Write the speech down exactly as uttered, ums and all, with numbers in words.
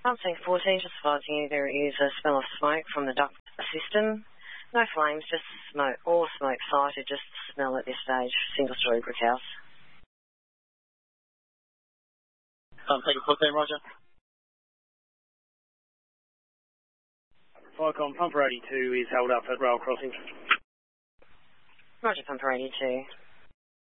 Pump C fourteen, just advising you there is a smell of smoke from the duct system. No flames, just smoke, or smoke sighted, just smell at this stage. Single-storey brick house. Um, take a fourteen, roger. Vicom, Pumper eighty-two is held up at rail crossing. Roger, Pumper eighty-two.